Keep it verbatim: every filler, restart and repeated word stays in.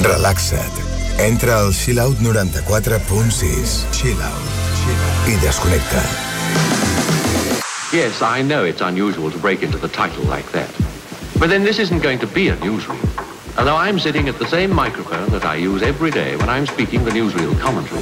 Relaxa't. Entra al Chill Out noranta-quatre punt sis. Chill Out. I desconnecta. Yes, I know it's unusual to break into the title like that. But then this isn't going to be a newsreel. Although I'm sitting at the same microphone that I use every day when I'm speaking the newsreel commentary.